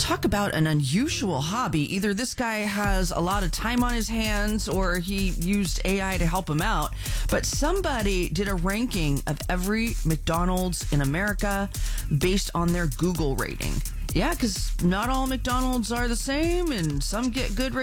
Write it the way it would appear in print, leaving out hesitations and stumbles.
Talk about an unusual hobby. Either this guy has a lot of time on his hands or he used AI to help him out. But somebody did a ranking of every McDonald's in America based on their Google rating. Yeah, because not all McDonald's are the same, and some get good ratings.